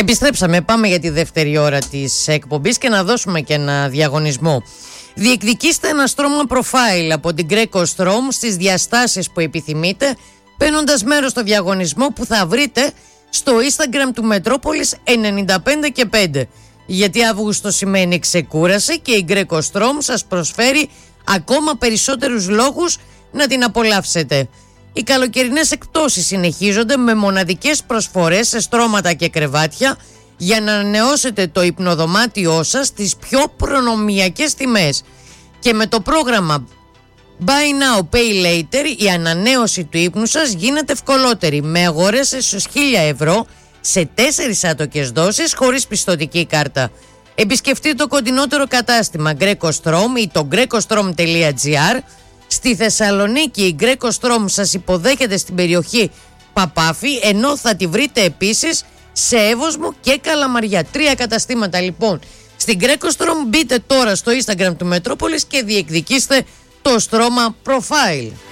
Επιστρέψαμε, πάμε για τη δεύτερη ώρα της εκπομπής και να δώσουμε και ένα διαγωνισμό. Διεκδικήστε ένα στρώμα profile από την Greco Strom στις διαστάσεις που επιθυμείτε, παίρνοντας μέρος στο διαγωνισμό που θα βρείτε στο Instagram του Μετρόπολης 95 και 5. Γιατί Αύγουστο σημαίνει ξεκούραση και η Greco Strom σας προσφέρει ακόμα περισσότερους λόγους να την απολαύσετε. Οι καλοκαιρινές εκπτώσεις συνεχίζονται με μοναδικές προσφορές σε στρώματα και κρεβάτια για να ανανεώσετε το υπνοδωμάτιό σας στις πιο προνομιακές τιμές. Και με το πρόγραμμα Buy Now, Pay Later η ανανέωση του ύπνου σας γίνεται ευκολότερη με αγορές έως 1.000 ευρώ σε 4 άτοκες δόσεις χωρίς πιστωτική κάρτα. Επισκεφτείτε το κοντινότερο κατάστημα Greco Strom ή το grecostrom.gr. Στη Θεσσαλονίκη η Greco Strom σας υποδέχεται στην περιοχή Παπάφη, ενώ θα τη βρείτε επίσης σε Εύωσμο και Καλαμαριά. 3 καταστήματα λοιπόν στην Greco Strom. Μπείτε τώρα στο Instagram του Μετρόπολης και διεκδικήστε το στρώμα profile.